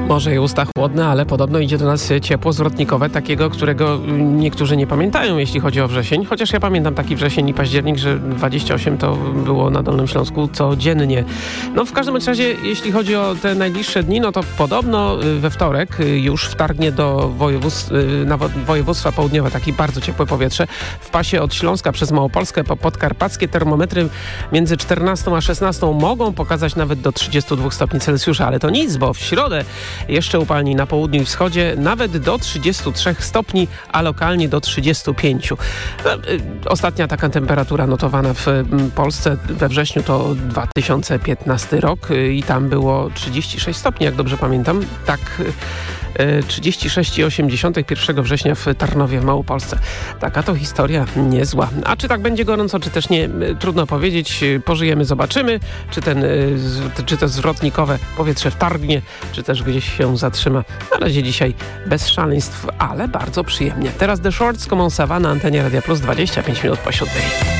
Może i usta chłodne, ale podobno idzie do nas ciepło zwrotnikowe, takiego, którego niektórzy nie pamiętają, jeśli chodzi o wrzesień. Chociaż ja pamiętam taki wrzesień i październik, że 28 to było na Dolnym Śląsku codziennie. No w każdym razie, jeśli chodzi o te najbliższe dni, no to podobno we wtorek już wtargnie do województwa południowe takie bardzo ciepłe powietrze. W pasie od Śląska przez Małopolskę po podkarpackie termometry między 14 a 16 mogą pokazać nawet do 32 stopni Celsjusza, ale to nic, bo w środę jeszcze upalni na południu i wschodzie nawet do 33 stopni, a lokalnie do 35. Ostatnia taka temperatura notowana w Polsce we wrześniu to 2015 rok i tam było 36 stopni, jak dobrze pamiętam. Tak, 36,8 1 września w Tarnowie w Małopolsce. Taka to historia niezła. A czy tak będzie gorąco, czy też nie, trudno powiedzieć. Pożyjemy, zobaczymy, czy to zwrotnikowe powietrze wtargnie, czy też gdzieś się zatrzyma. Na razie dzisiaj bez szaleństw, ale bardzo przyjemnie. Teraz The Shorts, Common Savannah na antenie Radia Plus, 25 minut po 7.